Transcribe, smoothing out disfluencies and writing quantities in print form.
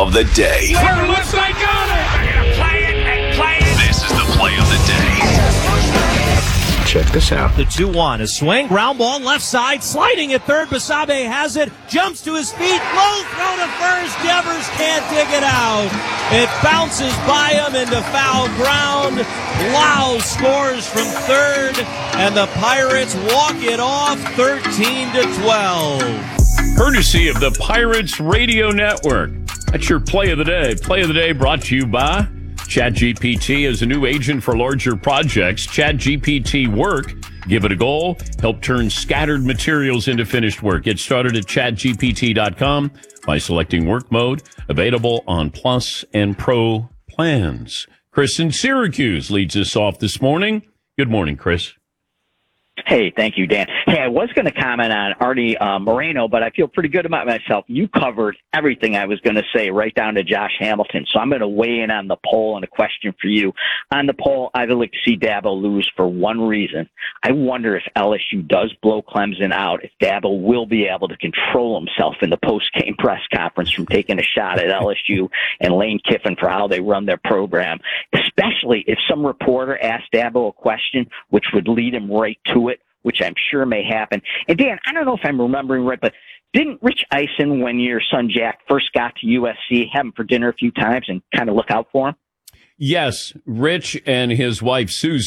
of the day. Looks like got it. They're going to play it and play it. This is the play of the day. Check this out. The 2-1, a swing, ground ball, left side, sliding at third. Basabe has it, jumps to his feet, low throw to first. Devers can't dig it out. It bounces by him into foul ground. Lau scores from third, and the Pirates walk it off 13-12. Courtesy of the Pirates Radio Network. That's your play of the day. Play of the day brought to you by ChatGPT is a new agent for larger projects. ChatGPT Work. Give it a goal. Help turn scattered materials into finished work. Get started at chatgpt.com by selecting work mode. Available on Plus and Pro plans. Chris in Syracuse leads us off this morning. Good morning, Chris. Hey, thank you, Dan. Hey, I was going to comment on Artie Moreno, but I feel pretty good about myself. You covered everything I was going to say, right down to Josh Hamilton. So I'm going to weigh in on the poll and a question for you. On the poll, I'd like to see Dabo lose for one reason. I wonder if LSU does blow Clemson out, if Dabo will be able to control himself in the post-game press conference from taking a shot at LSU and Lane Kiffin for how they run their program, especially if some reporter asks Dabo a question which would lead him right to it, which I'm sure may happen. And Dan, I don't know if I'm remembering right, but didn't Rich Eisen, when your son Jack first got to USC, have him for dinner a few times and kind of look out for him? Yes, Rich and his wife Susan